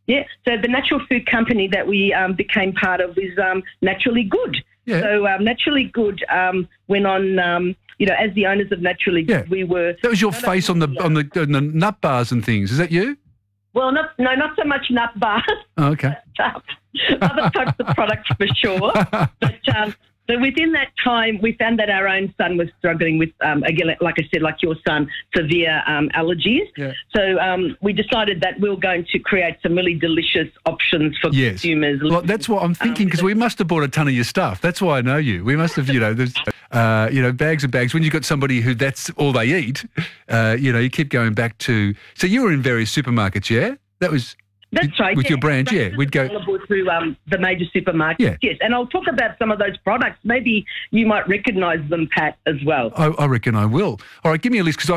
Yeah. So the natural food company that we became part of is Naturally Good. Yeah. So Naturally Good went on, as the owners of Naturally Good, we were... That was your face on the nut bars and things. Is that you? Well, not so much nut bars. Oh, okay. But, other types of products for sure. But within that time, we found that our own son was struggling with, again, like I said, like your son, severe allergies. Yeah. So we decided that we were going to create some really delicious options for consumers. Well, that's what I'm thinking, because we must have bought a ton of your stuff. That's why I know you. We must have, there's, bags and bags. When you've got somebody who that's all they eat, you keep going back to... So you were in various supermarkets, yeah? That was... That's right. With your brand, we'd go available through the major supermarkets. Yes, and I'll talk about some of those products. Maybe you might recognise them, Pat, as well. I reckon I will. All right, give me a list, because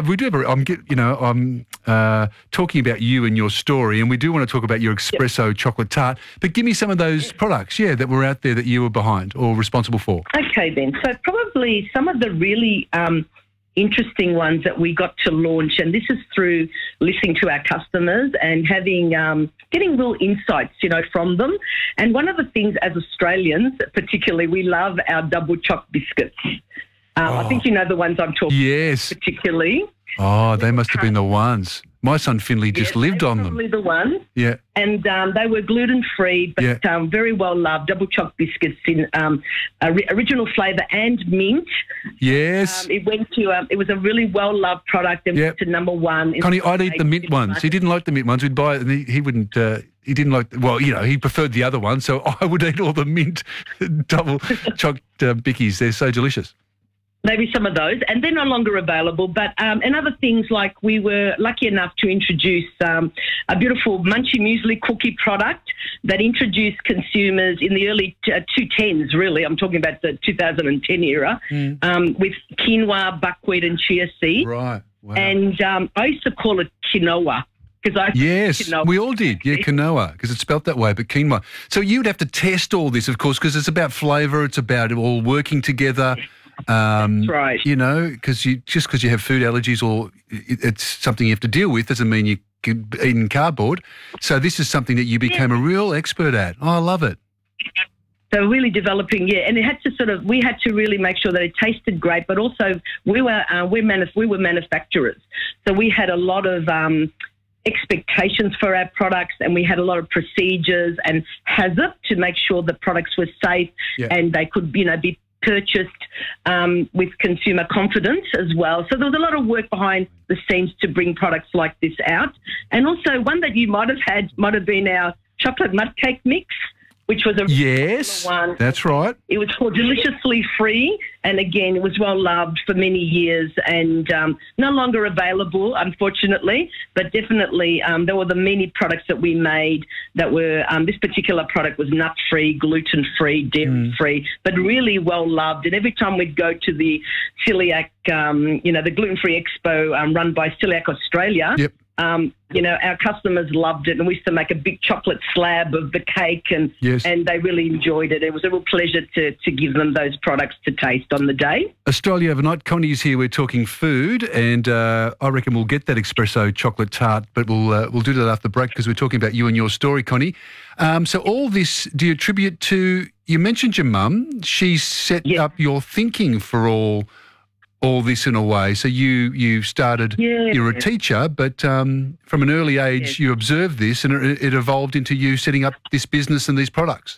I'm talking about you and your story, and we do want to talk about your espresso chocolate tart. But give me some of those products, that were out there that you were behind or responsible for. Okay, then. So probably some of the really interesting ones that we got to launch, and this is through listening to our customers and having getting real insights, from them. And one of the things as Australians, particularly, we love our double choc biscuits. I think you know the ones I'm talking about particularly. Oh, they must have been the ones. My son Finley just lived on them. Probably the ones. Yeah. And they were gluten-free, but very well loved. Double choc biscuits in original flavour and mint. Yes. It went to. It was a really well-loved product and went to number one. Connie, I'd eat the mint ones. He didn't like the mint ones. We'd buy it, and he wouldn't. He didn't like. Well, he preferred the other one, so I would eat all the mint double choc bickies. They're so delicious. Maybe some of those, and they're no longer available. But and other things, like we were lucky enough to introduce a beautiful Munchie Muesli cookie product that introduced consumers in the early 2010s, really. I'm talking about the 2010 era, with quinoa, buckwheat and chia seed. Right. Wow. And I used to call it quinoa. We all did. Yeah, quinoa, because it's spelt that way, but quinoa. So you'd have to test all this, of course, because it's about flavour, it's about it all working together. That's right. Because you have food allergies or it's something you have to deal with doesn't mean you can eat in cardboard. So this is something that you became a real expert at. Oh, I love it. So really developing, and it had to we had to really make sure that it tasted great, but also we were manufacturers. So we had a lot of expectations for our products, and we had a lot of procedures and hazard to make sure the products were safe and they could, be purchased with consumer confidence as well. So there was a lot of work behind the scenes to bring products like this out. And also one that you might have been our chocolate mud cake mix, which was a one. That's right. It was called Deliciously Free, and again, it was well loved for many years and no longer available, unfortunately, but definitely there were the many products that we made that were, this particular product was nut-free, gluten-free, dairy-free, but really well loved. And every time we'd go to the Celiac, the Gluten-Free Expo run by Celiac Australia, our customers loved it, and we used to make a big chocolate slab of the cake, and they really enjoyed it. It was a real pleasure to give them those products to taste on the day. Australia Overnight, Connie's here. We're talking food, and I reckon we'll get that espresso chocolate tart, but we'll do that after the break because we're talking about you and your story, Connie. So all this, do you attribute to? You mentioned your mum. She set up your thinking for all this in a way. So you started, you're a teacher, but from an early age you observed this and it evolved into you setting up this business and these products.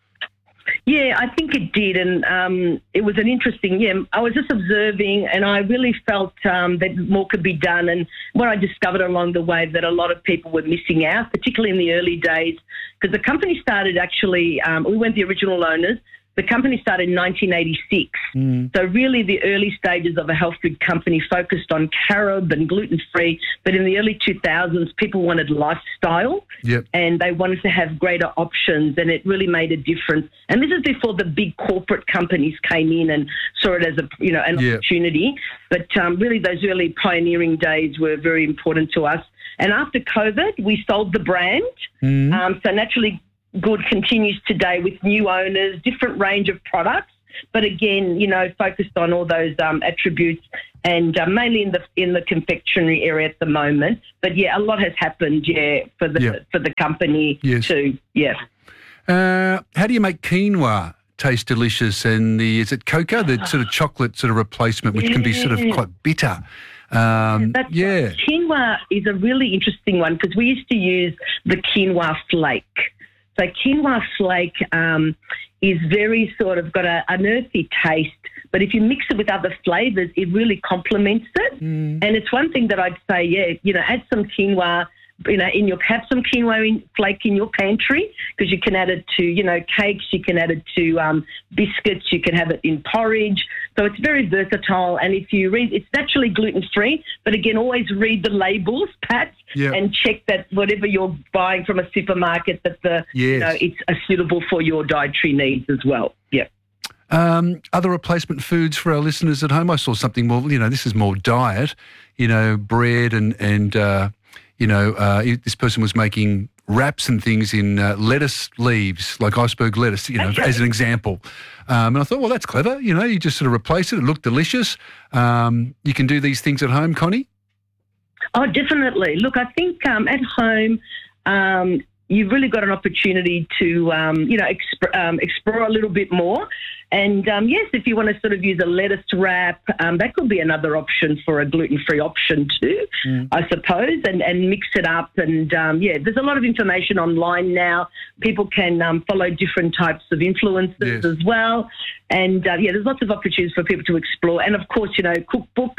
Yeah, I think it did, and it was an interesting, I was just observing, and I really felt that more could be done, and what I discovered along the way that a lot of people were missing out, particularly in the early days, because the company started actually, we weren't the original owners. The company started in 1986. So really the early stages of a health food company focused on carob and gluten-free. But in the early 2000s, people wanted lifestyle and they wanted to have greater options, and it really made a difference. And this is before the big corporate companies came in and saw it as an opportunity. But really those early pioneering days were very important to us. And after COVID, we sold the brand. So Naturally Good continues today with new owners, different range of products, but again, focused on all those attributes, and mainly in the confectionery area at the moment. But yeah, a lot has happened, for the company too. Yeah. How do you make quinoa taste delicious? And is it cocoa, the sort of chocolate sort of replacement, which can be sort of quite bitter? Right. Quinoa is a really interesting one because we used to use the quinoa flake. So quinoa flake is very sort of got an earthy taste, but if you mix it with other flavours, it really complements it. And it's one thing that I'd say, add some quinoa, have some quinoa flake in your pantry, because you can add it to, cakes, you can add it to biscuits, you can have it in porridge. So it's very versatile. And if you read, it's naturally gluten-free, but again, always read the labels, Pat, and check that whatever you're buying from a supermarket, that it's suitable for your dietary needs as well. Yeah. Other replacement foods for our listeners at home? I saw something more, this is more diet, bread and this person was making wraps and things in lettuce leaves, like iceberg lettuce, as an example. And I thought, well, that's clever. You just sort of replace it. It looked delicious. You can do these things at home, Connie? Oh, definitely. Look, I think at home you've really got an opportunity to, explore a little bit more. And, yes, if you want to sort of use a lettuce wrap, that could be another option for a gluten-free option too, I suppose, and mix it up. And, there's a lot of information online now. People can follow different types of influencers as well. And, there's lots of opportunities for people to explore. And, of course, cookbooks,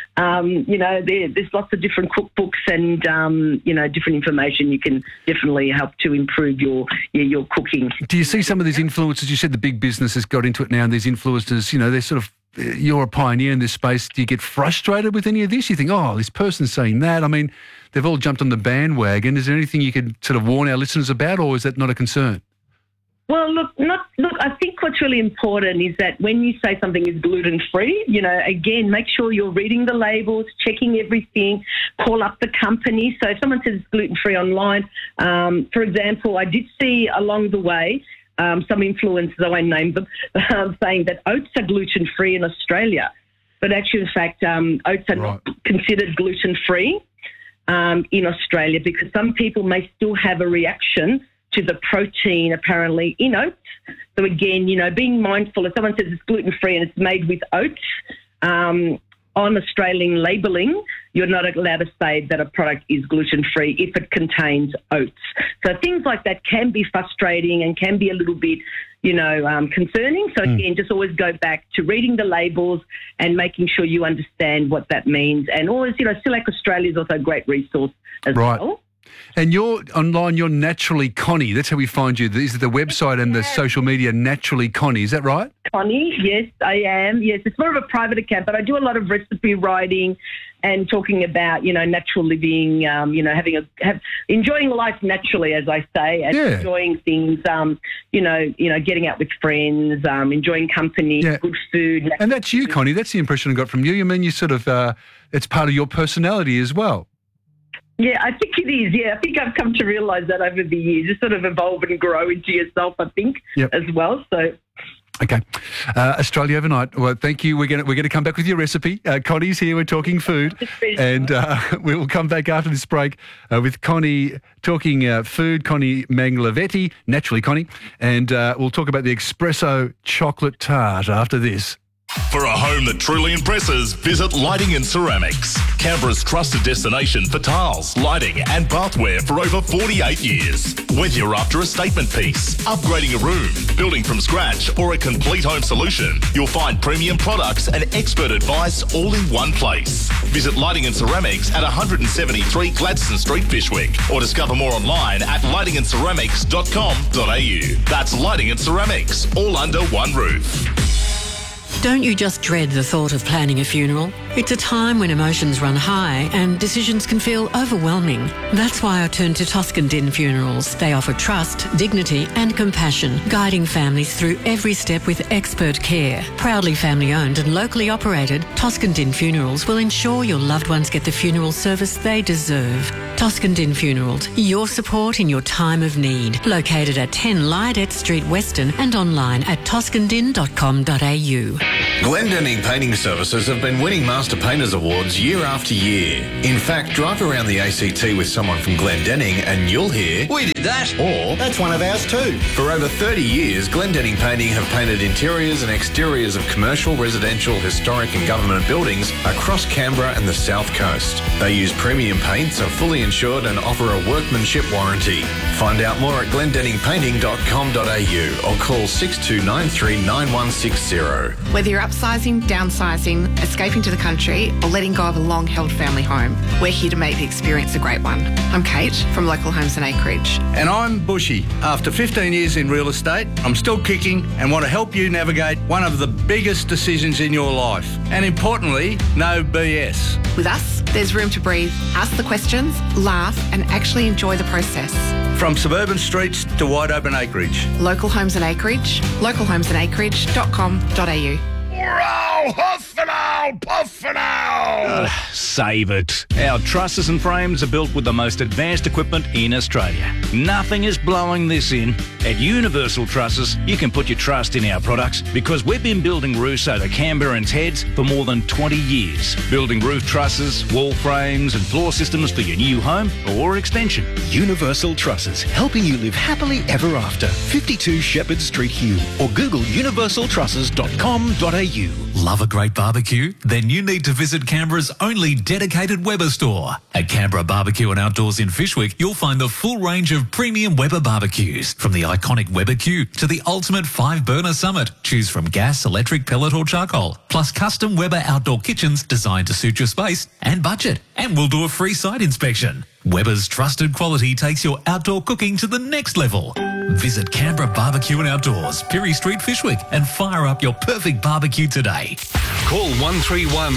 there's lots of different cookbooks and, different information you can definitely help to improve your cooking. Do you see some of these influencers? You said the big businesses got into it now, and these influencers, they're sort of, you're a pioneer in this space. Do you get frustrated with any of this? You think, oh, this person's saying that. I mean, they've all jumped on the bandwagon. Is there anything you could sort of warn our listeners about, or is that not a concern? Well, look, I think what's really important is that when you say something is gluten-free, again, make sure you're reading the labels, checking everything, call up the company. So if someone says it's gluten-free online, for example, I did see along the way some influencers, I won't name them, saying that oats are gluten-free in Australia. But actually, in fact, oats are not considered gluten-free in Australia, because some people may still have a reaction to the protein apparently in oats. So again, being mindful, if someone says it's gluten-free and it's made with oats, on Australian labelling, you're not allowed to say that a product is gluten-free if it contains oats. So things like that can be frustrating and can be a little bit, concerning. So again, just always go back to reading the labels and making sure you understand what that means. And always, Select Australia is also a great resource as well. And you're online, you're Naturally Connie. That's how we find you. Is it the website and the social media, Naturally Connie? Is that right? Connie, yes, I am. Yes, it's more of a private account, but I do a lot of recipe writing and talking about, natural living, enjoying life naturally, as I say, and enjoying things, getting out with friends, enjoying company, good food. And that's you, Connie. That's the impression I got from you. I mean, you sort of, it's part of your personality as well. Yeah, I think it is. Yeah, I think I've come to realise that over the years. You sort of evolve and grow into yourself, I think, as well. So. Okay. Australia Overnight. Well, thank you. We're going to come back with your recipe. Connie's here. We're talking food. And we will come back after this break with Connie talking food, Connie Manglavetti, Naturally Connie. And we'll talk about the espresso chocolate tart after this. For a home that truly impresses, visit Lighting and Ceramics, Canberra's trusted destination for tiles, lighting and bathware for over 48 years. Whether you're after a statement piece, upgrading a room, building from scratch or a complete home solution, you'll find premium products and expert advice all in one place. Visit Lighting and Ceramics at 173 Gladstone Street, Fyshwick, or discover more online at lightingandceramics.com.au. That's Lighting and Ceramics, all under one roof. Don't you just dread the thought of planning a funeral? It's a time when emotions run high and decisions can feel overwhelming. That's why I turned to Toscan Din Funerals. They offer trust, dignity and compassion, guiding families through every step with expert care. Proudly family-owned and locally operated, Toscan Din Funerals will ensure your loved ones get the funeral service they deserve. Toscan Din Funerals, your support in your time of need. Located at 10 Lydette Street, Weston, and online at toscandin.com.au. Glendenning Painting Services have been winning Master Painters Awards year after year. In fact, drive around the ACT with someone from Glendenning and you'll hear, "We did that," or "That's one of ours too." For over 30 years, Glendenning Painting have painted interiors and exteriors of commercial, residential, historic and government buildings across Canberra and the South Coast. They use premium paints, are fully insured and offer a workmanship warranty. Find out more at glendenningpainting.com.au or call 6293 9160. Whether you're upsizing, downsizing, escaping to the country or letting go of a long-held family home, we're here to make the experience a great one. I'm Kate from Local Homes and Acreage. And I'm Bushy. After 15 years in real estate, I'm still kicking and want to help you navigate one of the biggest decisions in your life. And importantly, no BS. With us, there's room to breathe, ask the questions, laugh and actually enjoy the process. From suburban streets to wide open acreage. Local Homes and Acreage, localhomesandacreage.com.au. Huff and owl, puff and owl. Save it. Our trusses and frames are built with the most advanced equipment in Australia. Nothing is blowing this in. At Universal Trusses, you can put your trust in our products because we've been building roofs over Canberrans' heads for more than 20 years. Building roof trusses, wall frames and floor systems for your new home or extension. Universal Trusses, helping you live happily ever after. 52 Shepherd Street, Hume, or Google universaltrusses.com.au. Love a great barbecue? Then you need to visit Canberra's only dedicated Weber store. At Canberra Barbecue and Outdoors in Fyshwick, you'll find the full range of premium Weber barbecues. From the iconic Weber Q to the ultimate 5-burner Summit. Choose from gas, electric, pellet or charcoal. Plus custom Weber outdoor kitchens designed to suit your space and budget. And we'll do a free site inspection. Weber's trusted quality takes your outdoor cooking to the next level. Visit Canberra Barbecue and Outdoors, Pirie Street, Fyshwick, and fire up your perfect barbecue today. Call 131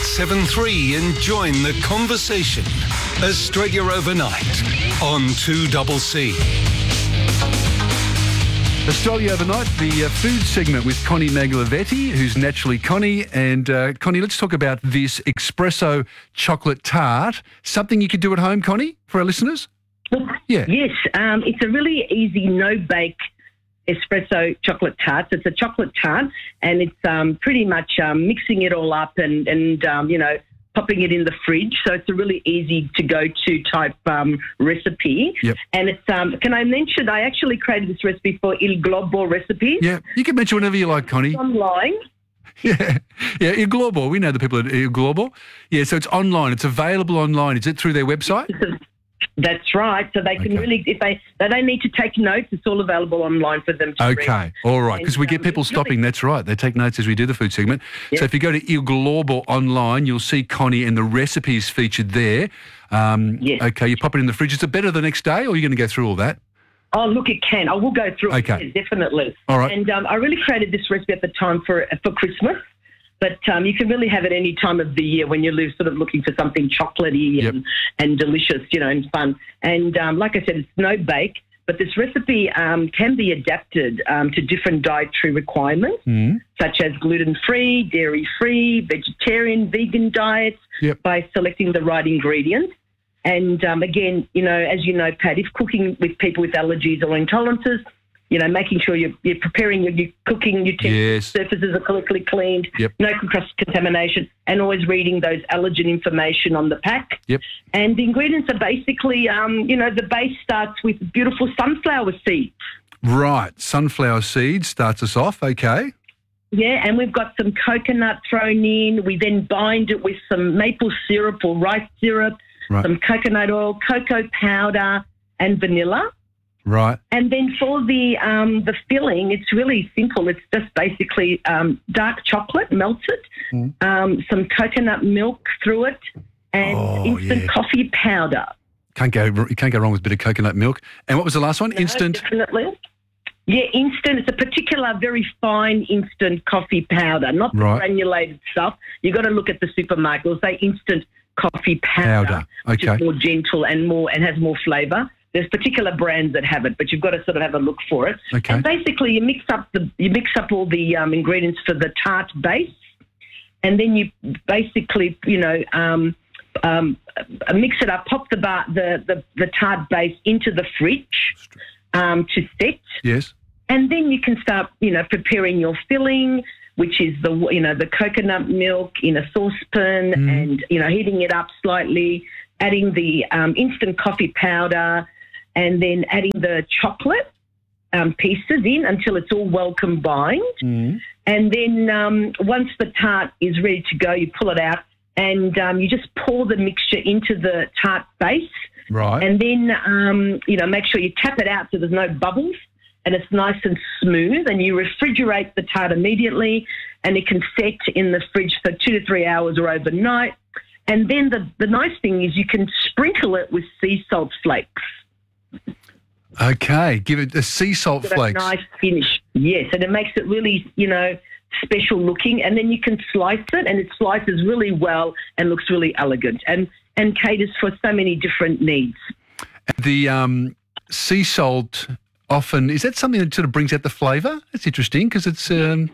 873 and join the conversation. Australia Overnight on 2CC. Australia Overnight, the food segment with Connie Maglavetti, who's naturally Connie. And Connie, let's talk about this espresso chocolate tart. Something you could do at home, Connie, for our listeners? Yeah. Yes, it's a really easy no-bake espresso chocolate tart. It's a chocolate tart, and it's pretty much mixing it all up and you know, popping it in the fridge. So it's a really easy to go to type recipe. Yep. And it's can I mention I actually created this recipe for Il Globo recipes. Yeah, you can mention whatever you like, Connie. It's online. Yeah, Il Globo. We know the people at Il Globo. Yeah, so it's online. It's available online. Is it through their website? That's right. So they can really, if they don't need to take notes, it's all available online for them to read. Okay, all right, because we get people stopping. That's right. They take notes as we do the food segment. Yep. So if you go to Il Globo online, you'll see Connie and the recipes featured there. Yes. Okay, you pop it in the fridge. Is it better the next day, or are you going to go through all that? Oh, look, it can. I will go through it, yes, definitely. All right. And I really created this recipe at the time for Christmas. But you can really have it any time of the year when you're sort of looking for something chocolatey and delicious, you know, and fun. And like I said, it's no bake, but this recipe can be adapted to different dietary requirements, such as gluten-free, dairy-free, vegetarian, vegan diets by selecting the right ingredients. And again, you know, as you know, Pat, if cooking with people with allergies or intolerances, you know, making sure you're preparing your cooking utensils, surfaces are correctly cleaned, no cross-contamination, and always reading those allergen information on the pack. And the ingredients are basically, you know, the base starts with beautiful sunflower seeds. Right, sunflower seeds starts us off, okay. Yeah, and we've got some coconut thrown in. We then bind it with some maple syrup or rice syrup, some coconut oil, cocoa powder, and vanilla. Right. And then for the filling, it's really simple. It's just basically dark chocolate melted, some coconut milk through it, and instant coffee powder. You can't go wrong with a bit of coconut milk. And what was the last one? No, definitely. Yeah, instant. It's a particular very fine instant coffee powder, not the granulated stuff. You've got to look at the supermarket. It'll say instant coffee powder. Which is more gentle and has more flavour. There's particular brands that have it, but you've got to sort of have a look for it. Okay. And basically, you mix up all the ingredients for the tart base, and then you basically, mix it up. Pop the tart base into the fridge to set. Yes. And then you can start, preparing your filling, which is the coconut milk in a saucepan, and heating it up slightly, adding the instant coffee powder, and then adding the chocolate pieces in until it's all well combined. And then once the tart is ready to go, you pull it out and you just pour the mixture into the tart base. Right. And then, make sure you tap it out so there's no bubbles and it's nice and smooth, and you refrigerate the tart immediately, and it can set in the fridge for 2 to 3 hours or overnight. And then the nice thing is you can sprinkle it with sea salt flakes. Okay, give it the sea salt flakes. A nice finish, yes, and it makes it really, special looking. And then you can slice it, and it slices really well and looks really elegant, and caters for so many different needs. The sea salt often, is that something that sort of brings out the flavour? That's interesting because it's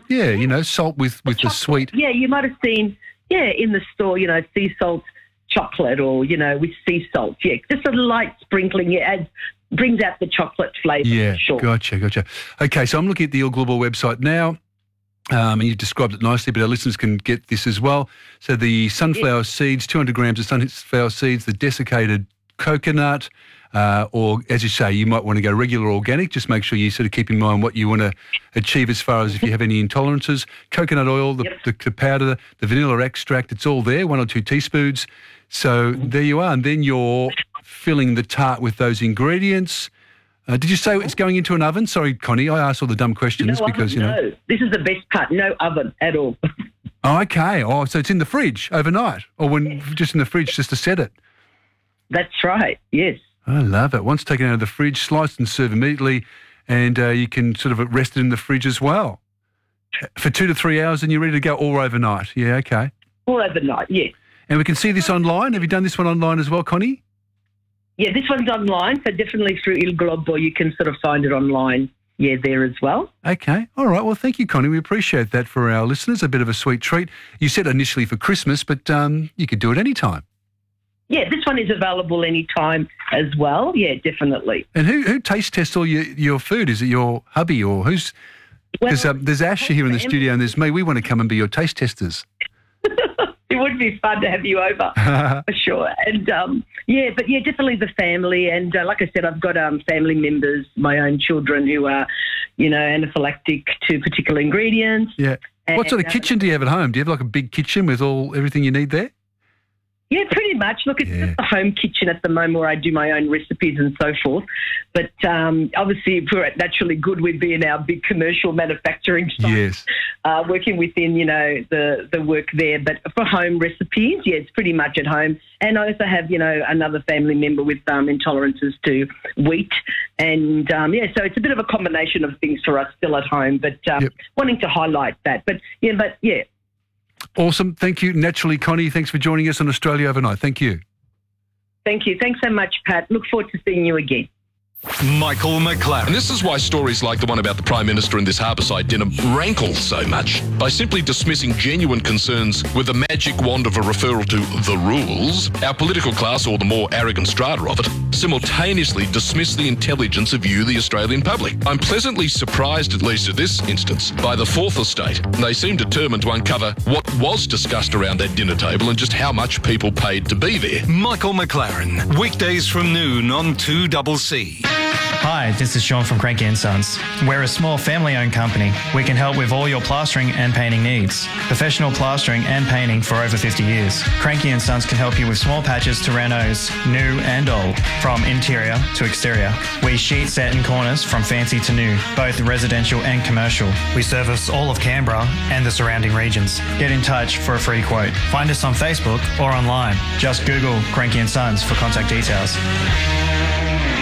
salt with the sweet. Yeah, you might have seen in the store, sea salt chocolate or with sea salt. Yeah, just a light sprinkling. Brings out the chocolate flavour. Yeah, for sure. Gotcha. Okay, so I'm looking at the Il Global website now. And you've described it nicely, but our listeners can get this as well. So the sunflower seeds, 200 grams of sunflower seeds, the desiccated coconut, or as you say, you might want to go regular organic. Just make sure you sort of keep in mind what you want to achieve as far as if you have any intolerances. Coconut oil, the powder, the vanilla extract, it's all there, 1 or 2 teaspoons. So there you are. And then you're filling the tart with those ingredients. Did you say it's going into an oven? Sorry, Connie, I asked all the dumb questions because, No, this is the best part. No oven at all. Oh, okay. Oh, so it's in the fridge overnight or just in the fridge just to set it? That's right, yes. I love it. Once taken out of the fridge, sliced and served immediately, and you can sort of rest it in the fridge as well. For 2 to 3 hours and you're ready to go all overnight. Yeah, okay. All overnight, yes. And we can see this online. Have you done this one online as well, Connie? Yeah, this one's online, so definitely through Il Globo you can sort of find it online, there as well. Okay. All right. Well, thank you, Connie. We appreciate that for our listeners. A bit of a sweet treat. You said initially for Christmas, but you could do it any time. Yeah, this one is available any time as well. Yeah, definitely. And who taste tests all your food? Is it your hubby or who's... Because there's Ash here in the studio and there's me. We want to come and be your taste testers. It would be fun to have you over, for sure. And, definitely the family. And like I said, I've got family members, my own children who are, anaphylactic to particular ingredients. Yeah. What sort of kitchen do you have at home? Do you have like a big kitchen with everything you need there? Yeah, pretty much. Look, it's just the home kitchen at the moment where I do my own recipes and so forth. But obviously, we're naturally good with being our big commercial manufacturing site. Yes. Working within, the work there. But for home recipes, it's pretty much at home. And I also have, another family member with intolerances to wheat. And, so it's a bit of a combination of things for us still at home, but wanting to highlight that. But. Awesome. Thank you. Naturally, Connie, thanks for joining us on Australia Overnight. Thank you. Thank you. Thanks so much, Pat. Look forward to seeing you again. Michael McLaren. And this is why stories like the one about the Prime Minister and this Harbourside dinner rankle so much. By simply dismissing genuine concerns with the magic wand of a referral to the rules, our political class, or the more arrogant strata of it, simultaneously dismiss the intelligence of you, the Australian public. I'm pleasantly surprised, at least in this instance, by the Fourth Estate. They seem determined to uncover what was discussed around that dinner table and just how much people paid to be there. Michael McLaren, weekdays from noon on 2CC. Hi, this is Sean from Cranky & Sons. We're a small family-owned company. We can help with all your plastering and painting needs. Professional plastering and painting for over 50 years. Cranky & Sons can help you with small patches to renos, new and old, from interior to exterior. We sheet, set and corners from fancy to new, both residential and commercial. We service all of Canberra and the surrounding regions. Get in touch for a free quote. Find us on Facebook or online. Just Google Cranky & Sons for contact details.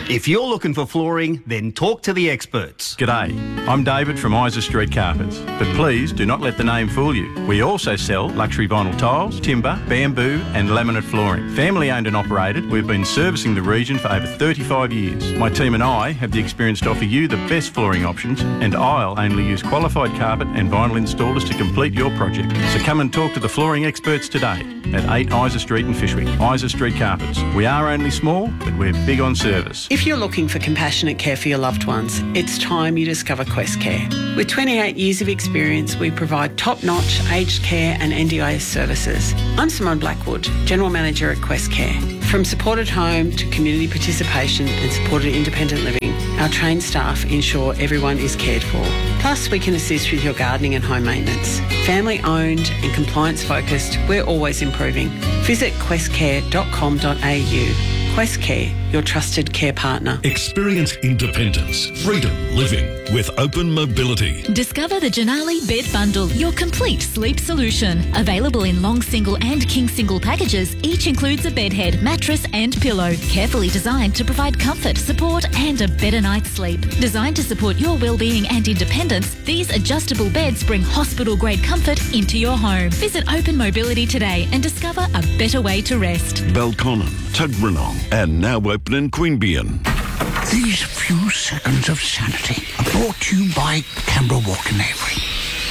If you're looking for flooring, then talk to the experts. G'day, I'm David from Isa Street Carpets, but please do not let the name fool you. We also sell luxury vinyl tiles, timber, bamboo and laminate flooring. Family owned and operated, we've been servicing the region for over 35 years. My team and I have the experience to offer you the best flooring options, and I'll only use qualified carpet and vinyl installers to complete your project. So come and talk to the flooring experts today at 8 Isa Street in Fyshwick. Isa Street Carpets. We are only small, but we're big on service. If you're looking for compassionate care for your loved ones, it's time you discover Quest Care. With 28 years of experience, we provide top-notch aged care and NDIS services. I'm Simone Blackwood, General Manager at Quest Care. From supported home to community participation and supported independent living, our trained staff ensure everyone is cared for. Plus, we can assist with your gardening and home maintenance. Family owned and compliance focused, we're always improving. Visit questcare.com.au. Quest Care, your trusted care partner. Experience independence, freedom living with open mobility. Discover the Janali Bed Bundle, your complete sleep solution. Available in long single and king single packages, each includes a bed head, mattress and pillow. Carefully designed to provide comfort, support and a better night's sleep. Designed to support your well-being and independence, these adjustable beds bring hospital-grade comfort into your home. Visit Open Mobility today and discover a better way to rest. Belconnen, Tuggeranong and now open in Queanbeyan. These few seconds of sanity are brought to you by Canberra Walk and Avery.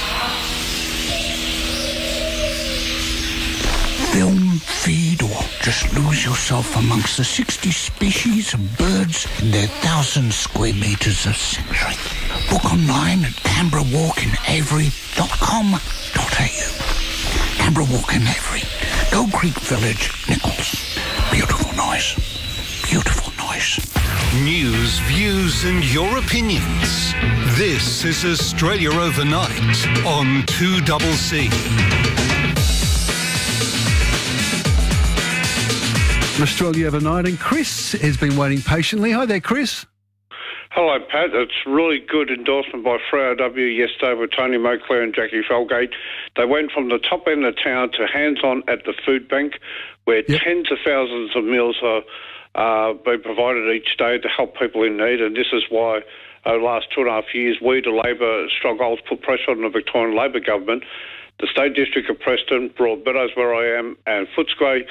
Film, feed or just lose yourself amongst the 60 species of birds in their 1,000 square metres of sanctuary. Book online at canberrawalkandavery.com.au. Canberra Walk and Avery, Gold Creek Village, Nichols. Beautiful noise. Beautiful noise. News, views and your opinions. This is Australia Overnight on 2CC. Australia Overnight, and Chris has been waiting patiently. Hi there, Chris. Hello, Pat. It's really good endorsement by Freo W yesterday with Tony Moclair and Jackie Felgate. They went from the top end of town to hands-on at the food bank, where tens of thousands of meals are being provided each day to help people in need. And this is why over the last 2.5 years, we, the Labor strongholds, put pressure on the Victorian Labor government. The State District of Preston, Broadmeadows, where I am, and Footscray,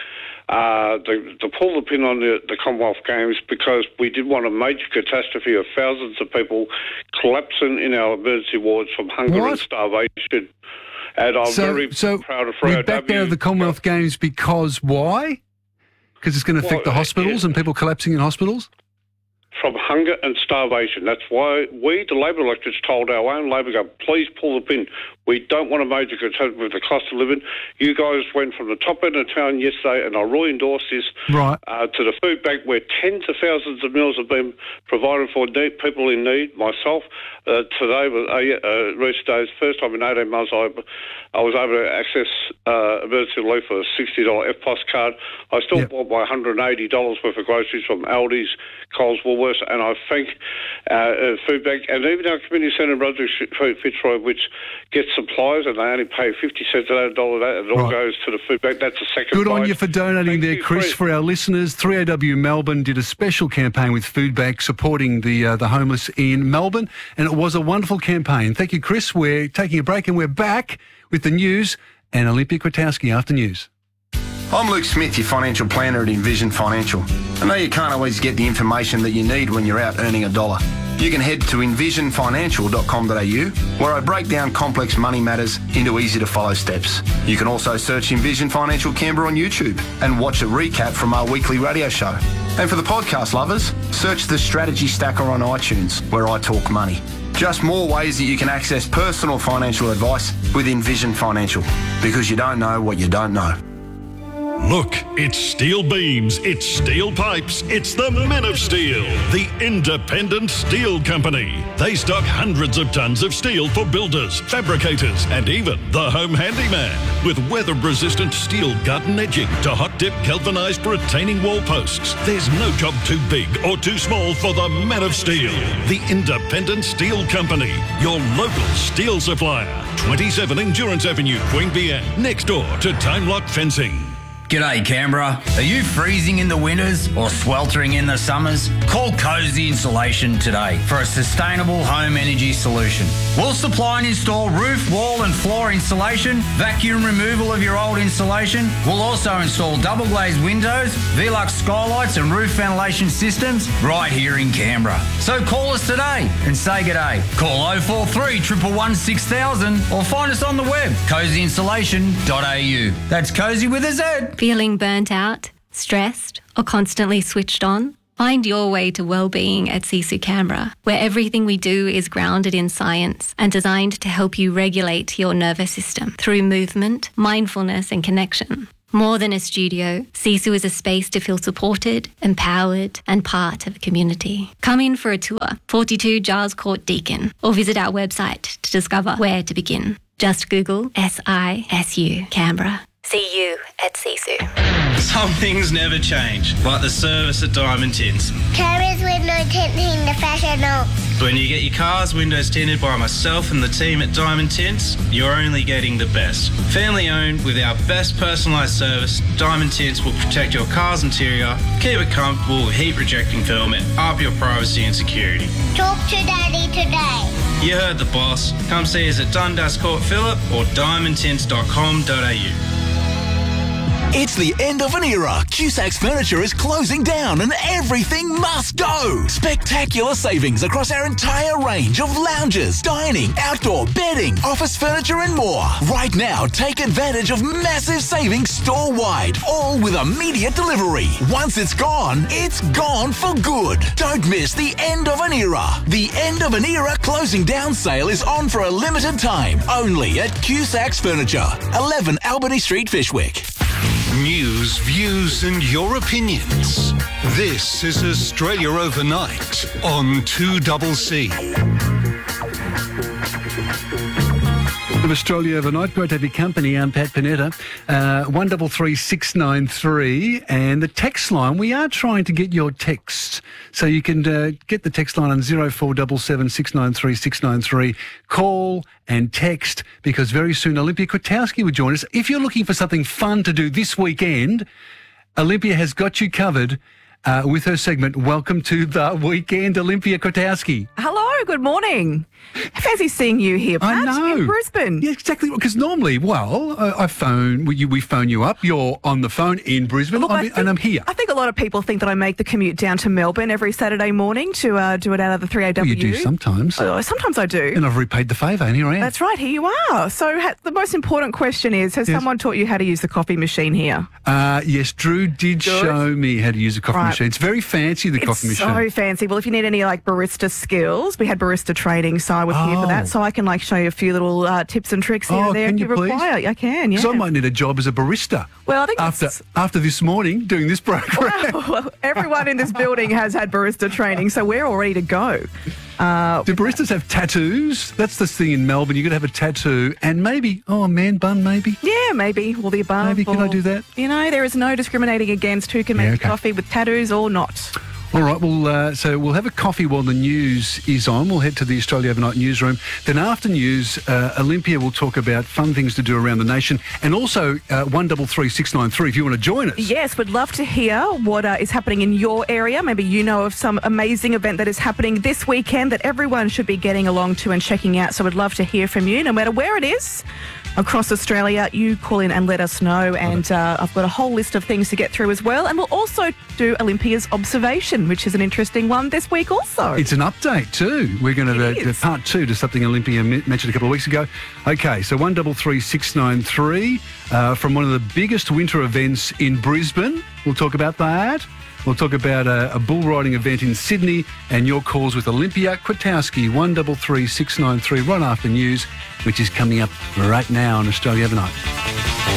to pull the pin on the Commonwealth Games, because we did want a major catastrophe of thousands of people collapsing in our emergency wards from hunger and starvation. And I'm very proud of Freo. We backed out of the Commonwealth Games because why? Because it's going to affect the hospitals and people collapsing in hospitals? From hunger and starvation. That's why we, the Labor electors, told our own Labor government, please pull the pin. We don't want a major catastrophe with the cost of living. You guys went from the top end of town yesterday, and I really endorse this, to the food bank, where tens of thousands of meals have been provided for people in need. Myself, today was recent days, first time in 18 months I was able to access emergency relief for a $60 FPOS card. I still bought my $180 worth of groceries from Aldi's, Coles, Woolworths, and I thank Food Bank and even our community centre in Brunswick Fitzroy, which gets supplies, and they only pay 50 cents a dollar, and it all goes to the food bank. That's a second. Good on you for donating there, Chris. For our listeners, 3AW Melbourne did a special campaign with Food Bank supporting the homeless in Melbourne, and it was a wonderful campaign. Thank you, Chris. We're taking a break and we're back with the news and Olympia Kwiatkowski after news. I'm Luke Smith, your financial planner at Envision Financial. I know you can't always get the information that you need when you're out earning a dollar. You can head to envisionfinancial.com.au, where I break down complex money matters into easy-to-follow steps. You can also search Envision Financial Canberra on YouTube and watch a recap from our weekly radio show. And for the podcast lovers, search The Strategy Stacker on iTunes, where I talk money. Just more ways that you can access personal financial advice with Envision Financial, because you don't know what you don't know. Look, it's steel beams, it's steel pipes, it's the Men of Steel, the independent steel company. They stock hundreds of tons of steel for builders, fabricators, and even the home handyman. With weather-resistant steel garden edging to hot-dip galvanised retaining wall posts, there's no job too big or too small for the Men of Steel, the independent steel company, your local steel supplier. 27 Endurance Avenue, Queanbeyan, next door to Time Lock Fencing. G'day Canberra. Are you freezing in the winters or sweltering in the summers? Call Cozy Insulation today for a sustainable home energy solution. We'll supply and install roof, wall and floor insulation, vacuum removal of your old insulation. We'll also install double glazed windows, Velux skylights and roof ventilation systems right here in Canberra. So call us today and say g'day. Call 043 111 6000 or find us on the web, cozyinsulation.au. That's Cozy with a Z. Feeling burnt out, stressed, or constantly switched on? Find your way to well-being at Sisu Canberra, where everything we do is grounded in science and designed to help you regulate your nervous system through movement, mindfulness and connection. More than a studio, Sisu is a space to feel supported, empowered and part of a community. Come in for a tour, 42 Giles Court Deakin, or visit our website to discover where to begin. Just Google SISU Canberra. See you at Sisu. Some things never change, like the service at Diamond Tints. Carers window tinting professional. When you get your car's windows tinted by myself and the team at Diamond Tints, you're only getting the best. Family owned with our best personalised service, Diamond Tints will protect your car's interior, keep it comfortable with heat rejecting film and up your privacy and security. Talk to Daddy today. You heard the boss. Come see us at Dundas Court Phillip or diamondtints.com.au. It's the end of an era. Cusac's Furniture is closing down and everything must go. Spectacular savings across our entire range of lounges, dining, outdoor, bedding, office furniture and more. Right now, take advantage of massive savings store-wide, all with immediate delivery. Once it's gone for good. Don't miss the end of an era. The end of an era closing down sale is on for a limited time, only at Cusac's Furniture, 11 Albany Street, Fishwick. News, views and your opinions. This is Australia Overnight on 2CC. Of Australia Overnight, great to have your company. I'm Pat Panetta. 133693 and the text line. We are trying to get your texts, so you can get the text line on 0477 693 693. Call and text, because very soon Olympia Kwiatkowski will join us. If you're looking for something fun to do this weekend, Olympia has got you covered with her segment, Welcome to the Weekend, Olympia Kwiatkowski. Hello, good morning. Fancy seeing you here, Pat, I know. in Brisbane. Yeah, exactly. Because normally, we phone you up. You're on the phone in Brisbane, Look, and I'm here. I think a lot of people think that I make the commute down to Melbourne every Saturday morning to do it out of the 3AW. Well, you do sometimes. Sometimes I do. And I've repaid the favour, and here I am. That's right, here you are. So the most important question is, has someone taught you how to use the coffee machine here? Yes, Drew did show me how to use a coffee machine. It's very fancy, the coffee machine. It's so fancy. Well, if you need any barista skills, we had barista training, so I was here for that. So I can show you a few little tips and tricks here and there if you require. I can, yeah. Because I might need a job as a barista. Well, I think after this morning doing this program. Well, everyone in this building has had barista training, so we're all ready to go. Do baristas have tattoos? That's the thing in Melbourne. You've got to have a tattoo and maybe, a man bun maybe? Yeah, maybe. All the above. Maybe, can I do that? There is no discriminating against who can make coffee with tattoos or not. All right, well, so we'll have a coffee while the news is on. We'll head to the Australia Overnight newsroom. Then after news, Olympia will talk about fun things to do around the nation, and also 133693 if you want to join us. Yes, we'd love to hear what is happening in your area. Maybe you know of some amazing event that is happening this weekend that everyone should be getting along to and checking out. So we'd love to hear from you, no matter where it is. Across Australia, you call in and let us know. And I've got a whole list of things to get through as well. And we'll also do Olympia's observation, which is an interesting one this week also. It's an update too. We're going to do part 2 to something Olympia mentioned a couple of weeks ago. Okay, so 133693 from one of the biggest winter events in Brisbane. We'll talk about that. We'll talk about a bull riding event in Sydney and your calls with Olympia Kwiatkowski, 133693, right after news, which is coming up right now on Australia Overnight.